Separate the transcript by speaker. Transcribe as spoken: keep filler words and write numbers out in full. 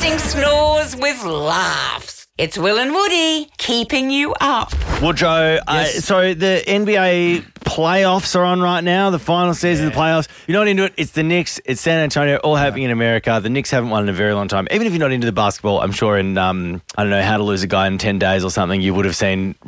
Speaker 1: replacing snores with laughs. It's Will and Woody keeping you up.
Speaker 2: Woodrow, uh,
Speaker 3: Yes.
Speaker 2: so the N B A playoffs are on right now, the final season of the playoffs. You're not into it, it's the Knicks, it's San Antonio, all happening in America. The Knicks haven't won in a very long time. Even if you're not into the basketball, I'm sure in, um, I don't know, How to Lose a Guy in ten days or something, you would have seen